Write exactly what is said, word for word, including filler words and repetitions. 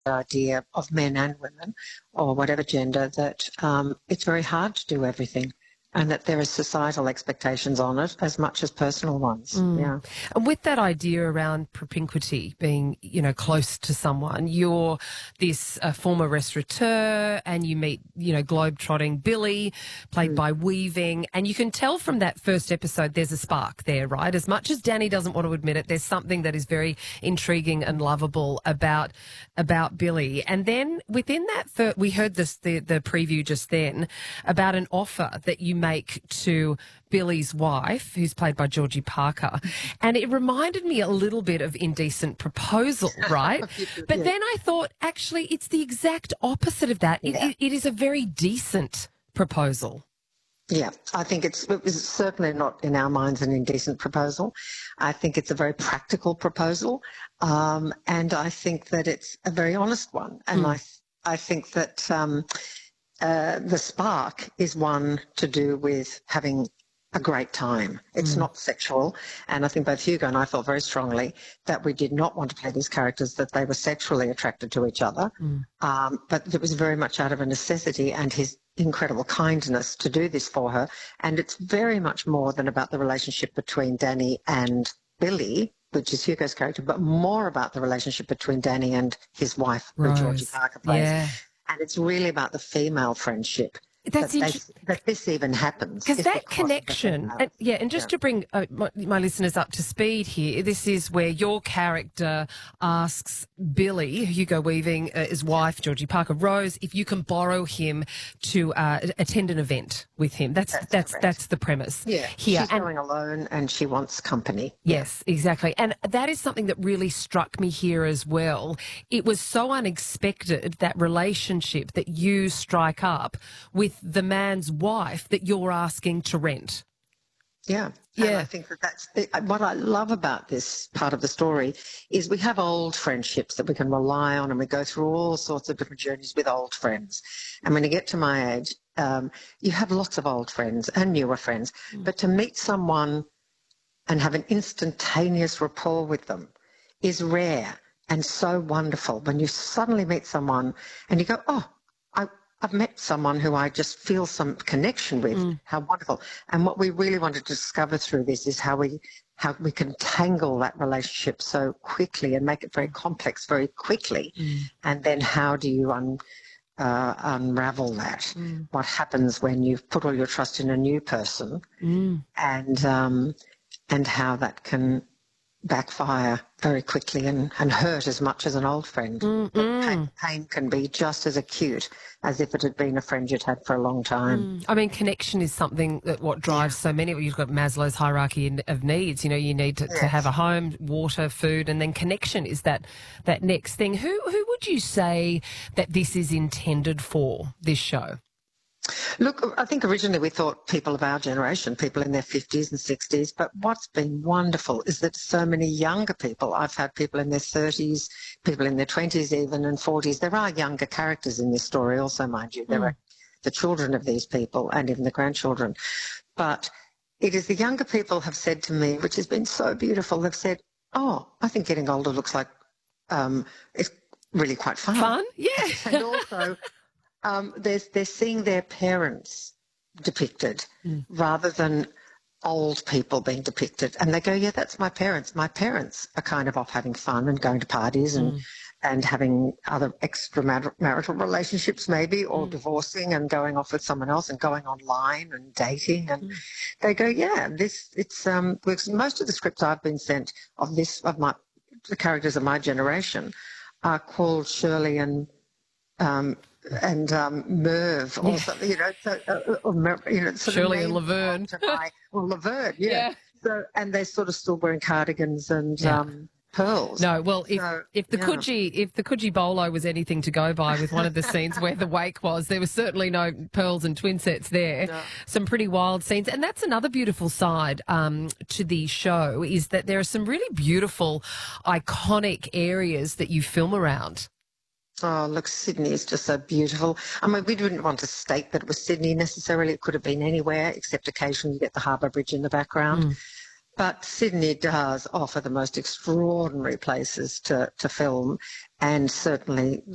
idea of men and women, or whatever gender, that um, it's very hard to do everything, and that there are societal expectations on it as much as personal ones. Mm. Yeah. And with that idea around propinquity, being, you know, close to someone, you're this uh, former restaurateur and you meet, you know, globe-trotting Billy, played Mm. by Weaving, and you can tell from that first episode there's a spark there, right? As much as Danny doesn't want to admit it, there's something that is very intriguing and lovable about about Billy. And then within that, fir- we heard this the, the preview just then about an offer that you make to Billy's wife, who's played by Georgie Parker. And it reminded me a little bit of Indecent Proposal, right? But Yeah. then I thought, actually, it's the exact opposite of that. It, Yeah. it, it is a very decent proposal. Yeah, I think it's, it's certainly not in our minds an indecent proposal. I think it's a very practical proposal, um, and I think that it's a very honest one. And Mm. I, I think that um, uh, the spark is one to do with having a great time. It's Mm. not sexual, and I think both Hugo and I felt very strongly that we did not want to play these characters that they were sexually attracted to each other, Mm. um, but it was very much out of a necessity and his incredible kindness to do this for her. And it's very much more than about the relationship between Danny and Billy, which is Hugo's character, but more about the relationship between Danny and his wife, who Georgie Rose. Parker plays. Yeah. And it's really about the female friendship. That's that, they, interesting. that this even happens. Because is that because of the connection, female. and, yeah, and just Yeah. to bring uh, my, my listeners up to speed here, this is where your character asks Billy, Hugo Weaving, uh, his wife, Georgie Parker, Rose, if you can borrow him to uh, attend an event with him. That's That's that's correct. that's the premise. Yeah, here. she's And- going alone and she wants company. Yes, exactly. And that is something that really struck me here as well. It was so unexpected, that relationship that you strike up with the man's wife that you're asking to rent. Yeah. And Yeah. I think that that's what I love about this part of the story is we have old friendships that we can rely on, and we go through all sorts of different journeys with old friends. And when you get to my age, um, you have lots of old friends and newer friends, Mm. but to meet someone and have an instantaneous rapport with them is rare and so wonderful. When you suddenly meet someone and you go, oh, I, I've met someone who I just feel some connection with. Mm. How wonderful. And what we really want to discover through this is how we how we can tangle that relationship so quickly and make it very complex very quickly. Mm. And then how do you un, uh, unravel that? Mm. What happens when you've put all your trust in a new person, Mm. and um, and how that can backfire very quickly and, and hurt as much as an old friend. Mm, The mm. Pain, pain can be just as acute as if it had been a friend you'd had for a long time. Mm. I mean, connection is something that what drives so many. You've got Maslow's hierarchy in- of needs. You know, you need to, to Yes. have a home, water, food, and then connection is that that next thing. Who who would you say that this is intended for, this show? Look, I think originally we thought people of our generation, people in their fifties and sixties, but what's been wonderful is that so many younger people, I've had people in their thirties, people in their twenties even, and forties. There are younger characters in this story also, mind you. There Mm. are the children of these people and even the grandchildren. But it is the younger people have said to me, which has been so beautiful, they've said, oh, I think getting older looks like um, it's really quite fun. Fun? Yeah. And also, um, they're, they're seeing their parents depicted Mm. rather than old people being depicted. And they go, yeah, that's my parents. My parents are kind of off having fun and going to parties and, Mm. and having other extramarital relationships maybe, or Mm. divorcing and going off with someone else and going online and dating. And Mm. they go, yeah, this, it's, um, because most of the scripts I've been sent of this, of my, the characters of my generation are called Shirley and, um, and um, Merv or Yeah. something, you know, so, uh, or, Mer- you know, sort Shirley of and named Laverne. after my, well, Laverne, yeah. Yeah. So, and they're sort of still wearing cardigans and Yeah. um, pearls. No, well, if So, if the yeah. Coogee if the Coogee Bolo was anything to go by with one of the scenes where the wake was, there was certainly no pearls and twin sets there. No. Some pretty wild scenes, and that's another beautiful side um, to the show is that there are some really beautiful, iconic areas that you film around. Oh, look, Sydney is just so beautiful. I mean, we didn't want to state that it was Sydney necessarily. It could have been anywhere, except occasionally you get the Harbour Bridge in the background. Mm. But Sydney does offer the most extraordinary places to, to film, and certainly